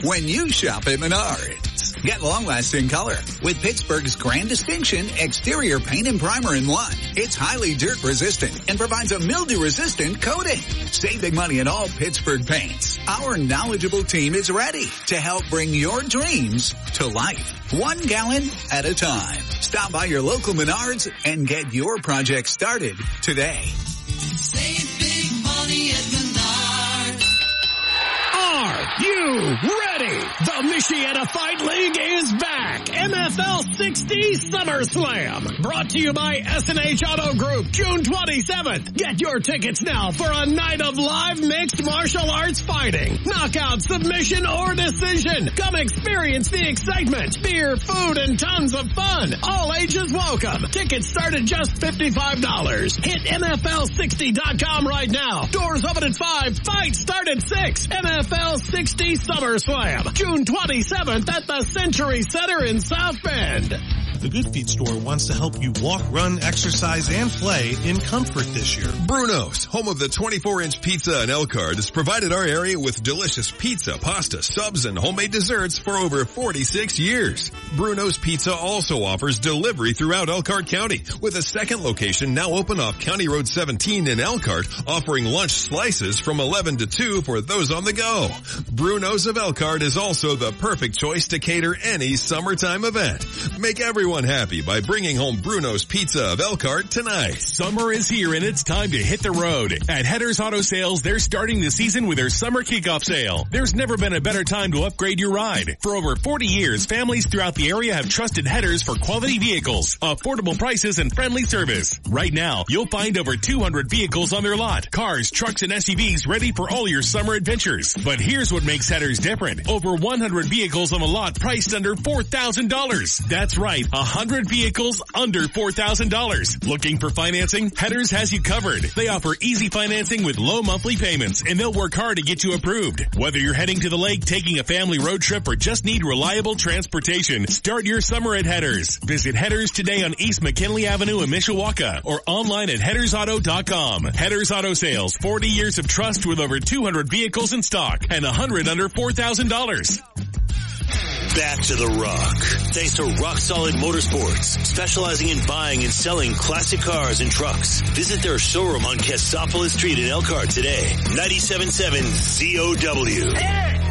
when you shop at Menards. Get long-lasting color with Pittsburgh's Grand Distinction exterior paint and primer in one. It's highly dirt-resistant and provides a mildew-resistant coating. Save big money in all Pittsburgh paints. Our knowledgeable team is ready to help bring your dreams to life. 1 gallon at a time. Stop by your local Menards and get your project started today. Save big money at Menards. Are you ready? The Michiana Fight League is back. MFL 60 SummerSlam. Brought to you by S&H Auto Group, June 27th. Get your tickets now for a night of live mixed martial arts fighting. Knockout, submission, or decision. Come experience the excitement. Beer, food, and tons of fun. All ages welcome. Tickets start at just $55. Hit MFL60.com right now. Doors open at 5. Fights start at 6. MFL 60 SummerSlam, June 27th at the Century Center in South Bend. The Good Feet store wants to help you walk, run, exercise, and play in comfort this year. Bruno's, home of the 24-inch pizza in Elkhart, has provided our area with delicious pizza, pasta, subs, and homemade desserts for over 46 years. Bruno's Pizza also offers delivery throughout Elkhart County, with a second location now open off County Road 17 in Elkhart, offering lunch slices from 11 to 2 for those on the go. Bruno's of Elkhart is also the perfect choice to cater any summertime event. Make everyone happy by bringing home Bruno's Pizza of Elkhart tonight. Summer is here and it's time to hit the road. At Headers Auto Sales, they're starting the season with their summer kickoff sale. There's never been a better time to upgrade your ride. For over 40 years, families throughout the area have trusted Headers for quality vehicles, affordable prices, and friendly service. Right now, you'll find over 200 vehicles on their lot. Cars, trucks, and SUVs ready for all your summer adventures. But here's what makes Headers different. Over 100 vehicles on the lot priced under $4,000. That's right, 100 vehicles under $4,000. Looking for financing? Headers has you covered. They offer easy financing with low monthly payments, and they'll work hard to get you approved. Whether you're heading to the lake, taking a family road trip, or just need reliable transportation, start your summer at Headers. Visit Headers today on East McKinley Avenue in Mishawaka or online at headersauto.com. Headers Auto Sales, 40 years of trust with over 200 vehicles in stock and 100 under $4,000. Back to the rock. Thanks to Rock Solid Motorsports, specializing in buying and selling classic cars and trucks. Visit their showroom on Cassopolis Street in Elkhart today. 97.7 ZOW.